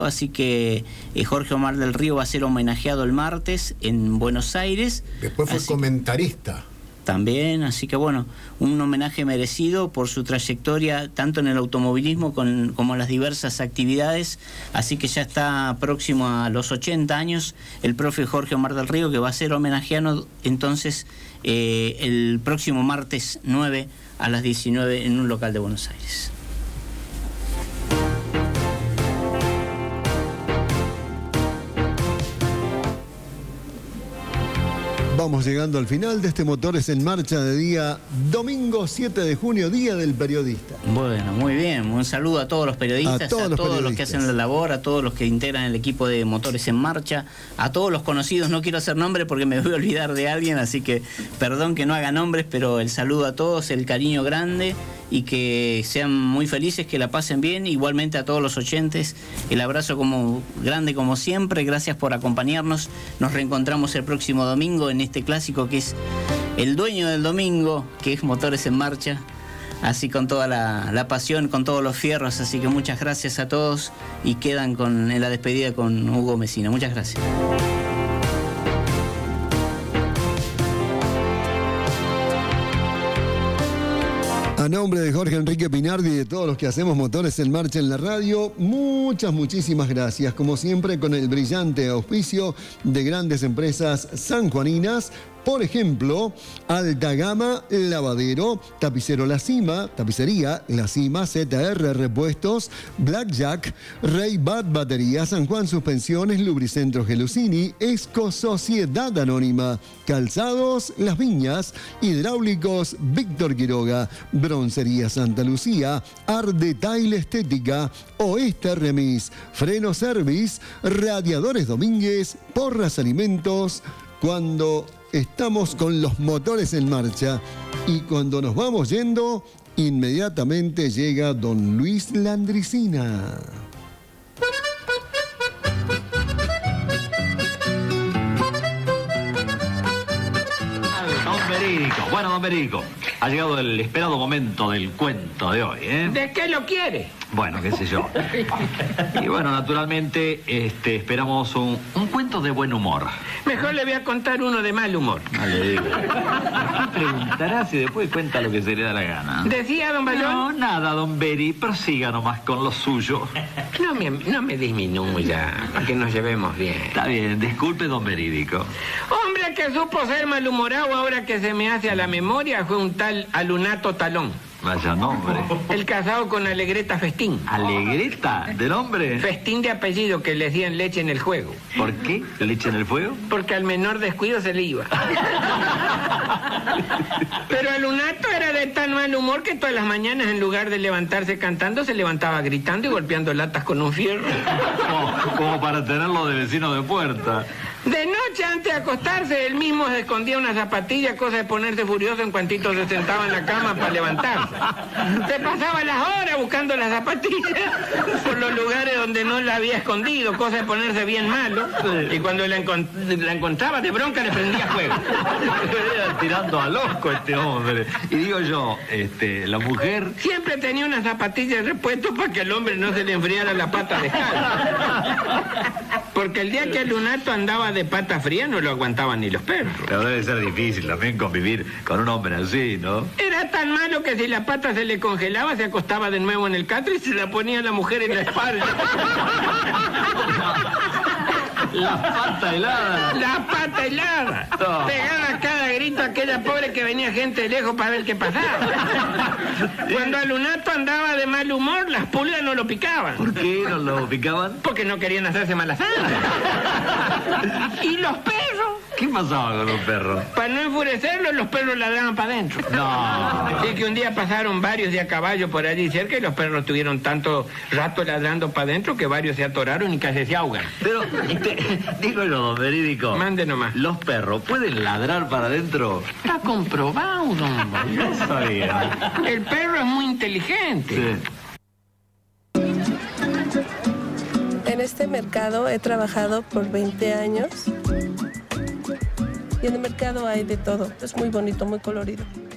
Así que Jorge Omar del Río va a ser homenajeado el martes en Buenos Aires. Después fue comentarista. También, así que bueno, un homenaje merecido por su trayectoria tanto en el automovilismo como en las diversas actividades. Así que ya está próximo a los 80 años el profe Jorge Omar del Río, que va a ser homenajeado entonces el próximo martes 9 a las 19 en un local de Buenos Aires. Vamos llegando al final de este Motores en Marcha de día domingo 7 de junio, Día del Periodista. Bueno, muy bien. Un saludo a todos los periodistas, a todos los que hacen la labor, a todos los que integran el equipo de Motores en Marcha, a todos los conocidos. No quiero hacer nombres porque me voy a olvidar de alguien, así que perdón que no haga nombres, pero el saludo a todos, el cariño grande y que sean muy felices, que la pasen bien. Igualmente a todos los oyentes, el abrazo grande como siempre. Gracias por acompañarnos. Nos reencontramos el próximo domingo en este clásico que es el dueño del domingo, que es Motores en Marcha, así con toda la pasión, con todos los fierros. Así que muchas gracias a todos y quedan en la despedida con Hugo Mesina. Muchas gracias. A nombre de Jorge Enrique Pinardi y de todos los que hacemos Motores en Marcha en la radio, muchísimas gracias. Como siempre, con el brillante auspicio de grandes empresas sanjuaninas. Por ejemplo, Alta Gama Lavadero, Tapicero La Cima, Tapicería La Cima, ZR Repuestos, Blackjack, Rey Bad Batería, San Juan Suspensiones, Lubricentro Gelusini, Esco Sociedad Anónima, Calzados Las Viñas, Hidráulicos Víctor Quiroga, Broncería Santa Lucía, Ardetail Estética, Oeste Remis, Freno Service, Radiadores Domínguez, Porras Alimentos. Cuando estamos con los motores en marcha y cuando nos vamos yendo, inmediatamente llega don Luis Landricina. Don Verico, bueno, don Verico, ha llegado el esperado momento del cuento de hoy, ¿eh? ¿De qué lo quiere? Bueno, qué sé yo. Y bueno, naturalmente, esperamos un cuento de buen humor. Mejor le voy a contar uno de mal humor. No le digo. ¿Qué preguntarás y después cuenta lo que se le da la gana? ¿Decía, don Bayón? No, nada, don Beri, prosiga nomás con lo suyo. No me disminuya, para que nos llevemos bien. Está bien, disculpe, don Verídico. Hombre que supo ser malhumorado ahora que se me hace a la memoria fue un tal Alunato Talón. Vaya nombre. El casado con Alegreta Festín. ¿Alegreta? ¿De nombre? Festín de apellido, que le decían leche en el juego. ¿Por qué? ¿Leche en el fuego? Porque al menor descuido se le iba. Pero Alunato era de tan mal humor que todas las mañanas, en lugar de levantarse cantando, se levantaba gritando y golpeando latas con un fierro. Como para tenerlo de vecino de puerta. De noche, antes de acostarse, él mismo se escondía una zapatilla, cosa de ponerse furioso en cuantito se sentaba en la cama para levantarse. Se pasaba las horas buscando las zapatillas por los lugares donde no la había escondido, cosa de ponerse bien malo. Y cuando la encontraba de bronca, le prendía fuego. Tirando a loco este hombre. Y digo yo, la mujer... Siempre tenía una zapatilla de repuesto para que al hombre no se le enfriara la pata descalza. Porque el día que el Lunato andaba de pata fría no lo aguantaban ni los perros. Pero debe ser difícil también convivir con un hombre así, ¿no? Era tan malo que si la pata se le congelaba, se acostaba de nuevo en el catre y se la ponía la mujer en la espalda. La pata helada. La pata helada. No. Pegaba cada grito a aquella pobre que venía gente de lejos para ver qué pasaba. Cuando Alunato andaba de mal humor, las pulgas no lo picaban. ¿Por qué no lo picaban? Porque no querían hacerse mala sangre. ¿Y los perros? ¿Qué pasaba con los perros? Para no enfurecerlos, los perros ladraban para adentro. No. Y que un día pasaron varios de a caballo por allí cerca y los perros tuvieron tanto rato ladrando para adentro que varios se atoraron y casi se ahogan. Pero, digo yo, don Verídico. Mande nomás. ¿Los perros pueden ladrar para adentro? Está comprobado, don Bayón. No sabía. El perro es muy inteligente. Sí. En este mercado he trabajado por 20 años y en el mercado hay de todo. Es muy bonito, muy colorido.